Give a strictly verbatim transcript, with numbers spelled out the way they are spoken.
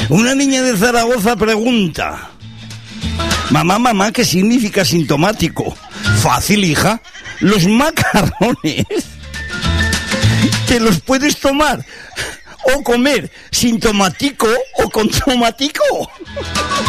Una niña de Zaragoza pregunta: mamá, mamá, ¿qué significa sintomático? Fácil, hija. Los macarrones te los puedes tomar o comer sin tomatico o con tomatico.